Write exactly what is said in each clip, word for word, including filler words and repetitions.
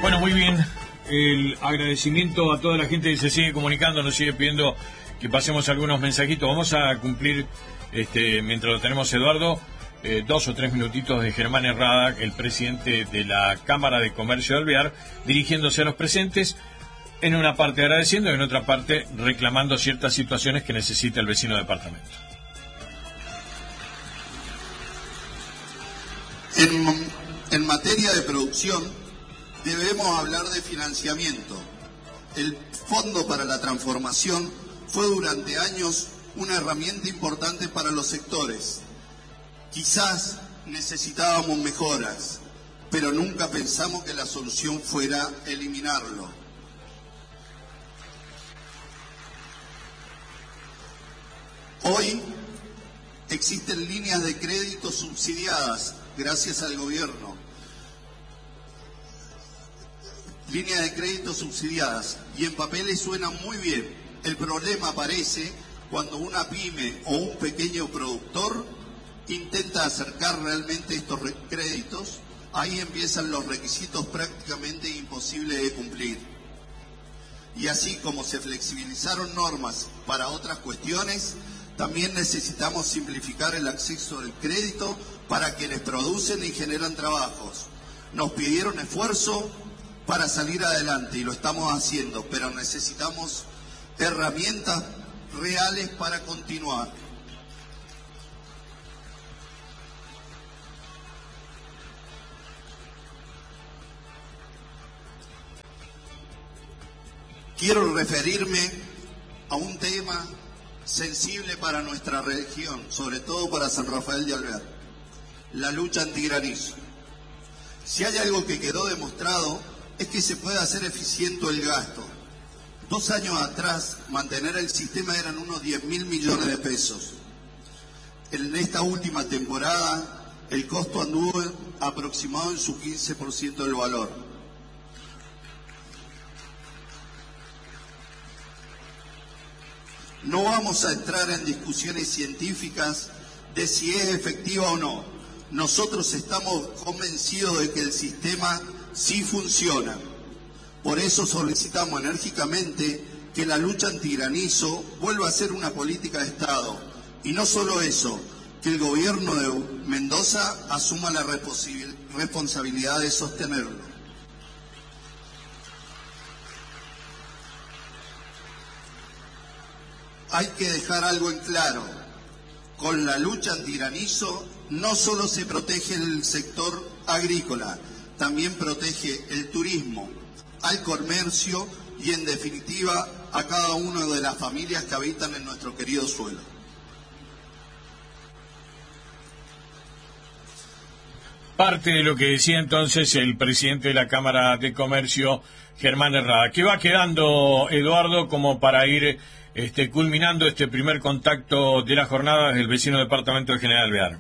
Bueno, muy bien. El agradecimiento a toda la gente que se sigue comunicando, nos sigue pidiendo que pasemos algunos mensajitos. Vamos a cumplir, este, mientras lo tenemos Eduardo, eh, dos o tres minutitos de Germán Herrada, el presidente de la Cámara de Comercio de Alvear, dirigiéndose a los presentes, en una parte agradeciendo y en otra parte reclamando ciertas situaciones que necesita el vecino departamento. En, en materia de producción, debemos hablar de financiamiento. El Fondo para la Transformación fue durante años una herramienta importante para los sectores. Quizás necesitábamos mejoras, pero nunca pensamos que la solución fuera eliminarlo. Hoy existen líneas de crédito subsidiadas gracias al gobierno. Líneas de crédito subsidiadas, y en papeles suena muy bien. El problema aparece cuando una pyme o un pequeño productor intenta acercar realmente estos créditos. Ahí empiezan los requisitos prácticamente imposibles de cumplir. Y así como se flexibilizaron normas para otras cuestiones, también necesitamos simplificar el acceso al crédito para quienes producen y generan trabajos. Nos pidieron esfuerzo para salir adelante y lo estamos haciendo, pero necesitamos herramientas reales para continuar. Quiero referirme a un tema sensible para nuestra región, sobre todo para San Rafael de Alvear: la lucha antigranizo. Si hay algo que quedó demostrado es que se puede hacer eficiente el gasto. Dos años atrás, mantener el sistema eran unos diez mil millones de pesos. En esta última temporada, el costo anduvo aproximado en su quince por ciento del valor. No vamos a entrar en discusiones científicas de si es efectiva o no. Nosotros estamos convencidos de que el sistema sí funciona. Por eso solicitamos enérgicamente que la lucha antigranizo vuelva a ser una política de Estado. Y no solo eso, que el gobierno de Mendoza asuma la responsabilidad de sostenerlo. Hay que dejar algo en claro: con la lucha antigranizo no solo se protege el sector agrícola, también protege el turismo, al comercio y, en definitiva, a cada una de las familias que habitan en nuestro querido suelo. Parte de lo que decía entonces el presidente de la Cámara de Comercio, Germán Herrada. ¿Qué va quedando, Eduardo, como para ir este, culminando este primer contacto de la jornada del vecino departamento de General Alvear?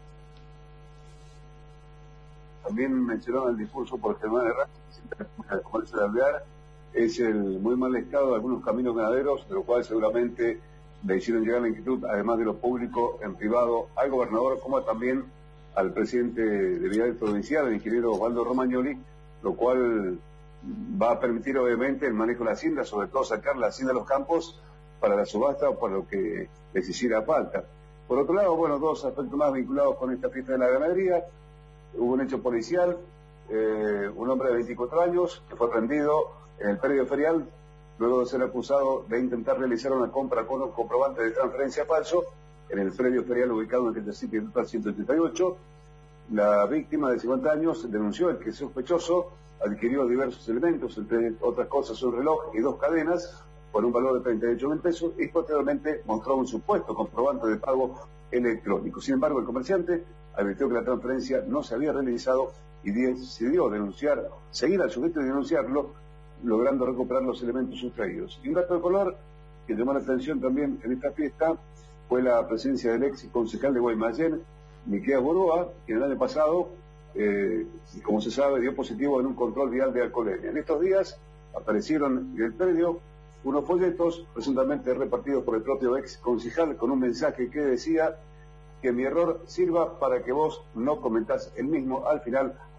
También mencionaba el discurso por Germán Herrada, el comercio de Alvear, es el muy mal estado de algunos caminos ganaderos, de lo cual seguramente le hicieron llegar la inquietud, además de lo público, en privado, al gobernador, como también al presidente de Vial Provincial, el ingeniero Osvaldo Romagnoli, lo cual va a permitir obviamente el manejo de la hacienda, sobre todo sacar la hacienda a los campos para la subasta o para lo que les hiciera falta. Por otro lado, bueno, dos aspectos más vinculados con esta fiesta de la ganadería. Hubo un hecho policial, eh, un hombre de veinticuatro años que fue rendido en el predio ferial luego de ser acusado de intentar realizar una compra con un comprobante de transferencia falso en el predio ferial ubicado en el sitio ciento ochenta y ocho. La víctima de cincuenta años denunció que el sospechoso adquirió diversos elementos, entre otras cosas un reloj y dos cadenas por un valor de treinta y ocho mil pesos, y posteriormente mostró un supuesto comprobante de pago electrónico. Sin embargo, el comerciante advirtió que la transferencia no se había realizado y decidió denunciar, seguir al sujeto y denunciarlo, logrando recuperar los elementos sustraídos. Y un dato de color que llamó la atención también en esta fiesta fue la presencia del ex concejal de Guaymallén, Miqueas Boroa, que el año pasado, eh, como se sabe, dio positivo en un control vial de alcoholemia. En estos días aparecieron en el predio unos folletos presuntamente repartidos por el propio ex concejal con un mensaje que decía: que mi error sirva para que vos no cometás el mismo. Al final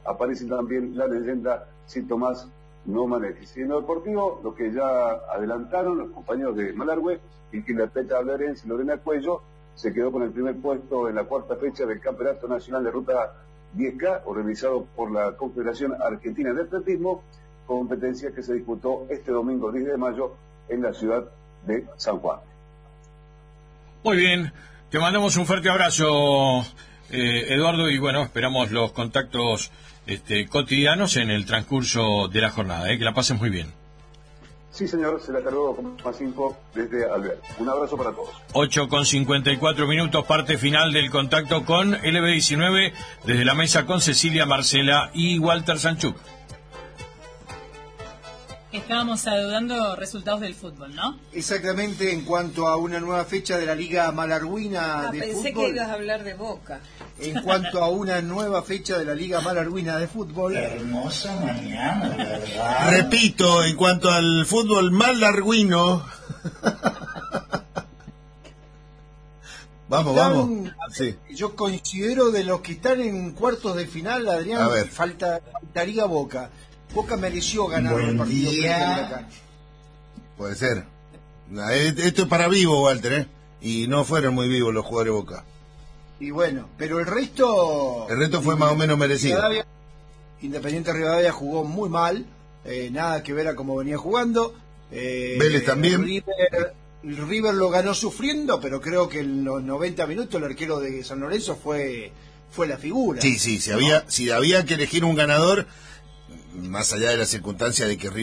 aparece también la leyenda Sir Tomás Nomanetis. Y en lo deportivo, lo que ya adelantaron los compañeros de Malargüe, y que la Peta Ablarense y Lorena Cuello, se quedó con el primer puesto en la cuarta fecha del Campeonato Nacional de Ruta diez K, organizado por la Confederación Argentina de Atletismo, competencia que se disputó este domingo diez de mayo en la ciudad de San Juan. Muy bien, te mandamos un fuerte abrazo, eh, Eduardo, y bueno, esperamos los contactos este, cotidianos en el transcurso de la jornada, eh, que la pasen muy bien. Sí, señor, se la saludó con más cinco desde Alvear. Un abrazo para todos. ocho con cincuenta y cuatro minutos, parte final del contacto con L B diecinueve, desde la mesa con Cecilia Marcela y Walter Sanchuk. Estábamos saludando resultados del fútbol, ¿no? Exactamente, en cuanto a una nueva fecha de la Liga Malargüina ah, de pensé fútbol. que ibas a hablar de Boca. En cuanto a una nueva fecha de la Liga Malargüina de fútbol. Hermosa mañana, ¿verdad? Repito, en cuanto al fútbol malargüino. Vamos, están, vamos. Sí. Yo considero de los que están en cuartos de final, Adrián, falta, faltaría Boca. Boca mereció ganar Buen el partido día. acá. Puede ser. Esto es para vivo, Walter, ¿eh? Y no fueron muy vivos los jugadores de Boca. Y bueno, pero el resto... El resto fue más o menos merecido. Rivadavia, Independiente Rivadavia jugó muy mal, eh, nada que ver a cómo venía jugando. Eh, Vélez también. River, River lo ganó sufriendo, pero creo que en los noventa minutos el arquero de San Lorenzo fue, fue la figura. Sí, sí, si había, si había que elegir un ganador, más allá de la circunstancia de que River